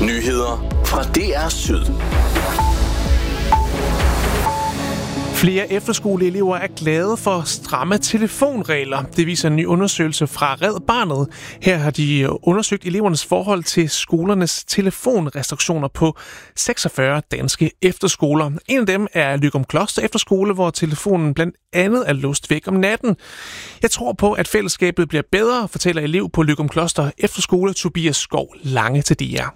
Nyheder fra DR Syd. Flere efterskoleelever er glade for stramme telefonregler. Det viser en ny undersøgelse fra Red Barnet. Her har de undersøgt elevernes forhold til skolernes telefonrestriktioner på 46 danske efterskoler. En af dem er Løgumkloster Efterskole, hvor telefonen blandt andet er låst væk om natten. Jeg tror på, at fællesskabet bliver bedre, fortæller elev på Løgumkloster Efterskole Tobias Skov Lange til DR.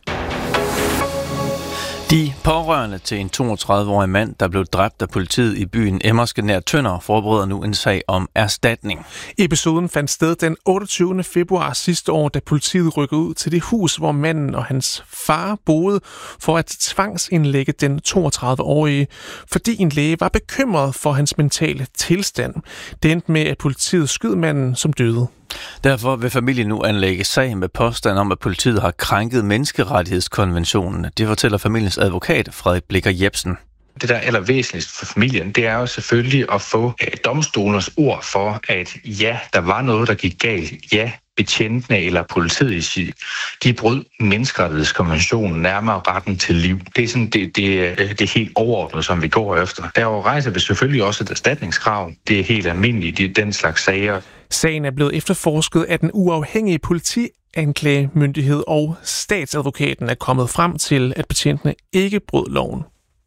De pårørende til en 32-årig mand, der blev dræbt af politiet i byen Emmerske nær Tønder, forbereder nu en sag om erstatning. Episoden fandt sted den 28. februar sidste år, da politiet rykkede ud til det hus, hvor manden og hans far boede, for at tvangsindlægge den 32-årige, fordi en læge var bekymret for hans mentale tilstand. Det endte med, at politiet skød manden, som døde. Derfor vil familien nu anlægge sag med påstand om, at politiet har krænket menneskerettighedskonventionen. Det fortæller familiens advokat, Frederik Blikker Jebsen. Det, der er allervæsentligst for familien, det er jo selvfølgelig at få domstolernes ord for, at ja, der var noget, der gik galt. Ja, betjentene eller politiet, de brød menneskerettighedskonventionen, nærmere retten til liv. Det er sådan det helt overordnet, som vi går efter. Derover rejser vi selvfølgelig også et erstatningskrav. Det er helt almindeligt i den slags sager. Sagen er blevet efterforsket af den uafhængige politianklagemyndighed, og statsadvokaten er kommet frem til, at betjentene ikke brød loven.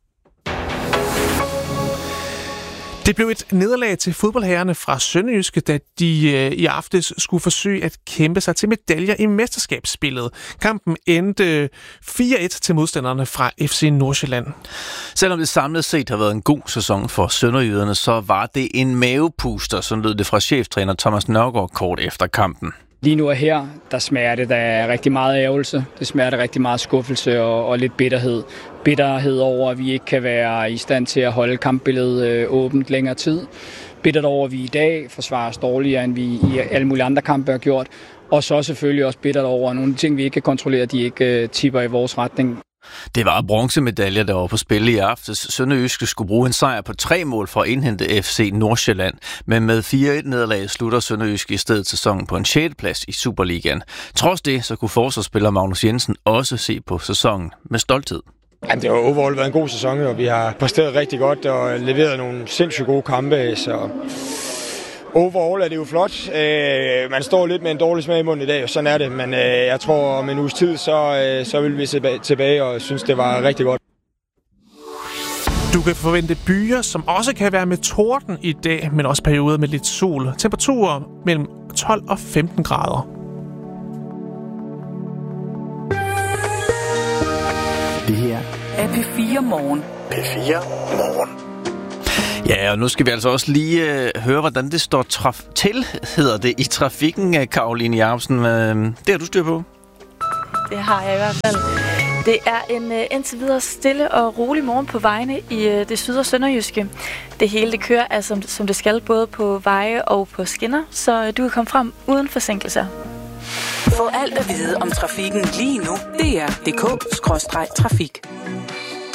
Det blev et nederlag til fodboldherrerne fra Sønderjyske, da de i aftes skulle forsøge at kæmpe sig til medaljer i mesterskabsspillet. Kampen endte 4-1 til modstanderne fra FC Nordsjælland. Selvom det samlet set har været en god sæson for sønderjyderne, så var det en mavepuster, som lød det fra cheftræner Thomas Nørgaard kort efter kampen. Lige nu og her, der smager det der rigtig meget ærgelse. Det smager det rigtig meget skuffelse og lidt bitterhed. Bitterhed over, at vi ikke kan være i stand til at holde kampbilledet åbent længere tid. Bittert over, at vi i dag forsvarer os dårligere, end vi i alle mulige andre kampe har gjort. Og så selvfølgelig også bittert over, at nogle ting, vi ikke kan kontrollere, de ikke tipper i vores retning. Det var bronzemedaljer, der var på spil i aftes. Sønderjyske skulle bruge en sejr på 3 mål for at indhente FC Nordsjælland. Men med 4-1 nederlag slutter Sønderjyske i stedet sæsonen på en 6. plads i Superligaen. Trods det, så kunne forsvarsspiller Magnus Jensen også se på sæsonen med stolthed. Det har overall været en god sæson, og vi har præsteret rigtig godt og leveret nogle sindssygt gode kampe. Så overall er det jo flot. Man står lidt med en dårlig smag i munden i dag, og sådan er det. Men jeg tror, om en uges tid, så vil vi se tilbage og synes, det var rigtig godt. Du kan forvente byer, som også kan være med torden i dag, men også perioder med lidt sol. Temperaturer mellem 12 og 15 grader. Det her er P4 Morgen. P4 Morgen. Ja, og nu skal vi altså også lige høre, hvordan det står til, hedder det, i trafikken, Karoline Jacobsen. Det har du styr på? Det har jeg i hvert fald. Det er en indtil videre stille og rolig morgen på vejene i det syd- og sønderjyske. Det hele det kører altså, som det skal, både på veje og på skinner, så du kan komme frem uden forsinkelser. Få alt at vide om trafikken lige nu. DR.dk/trafik.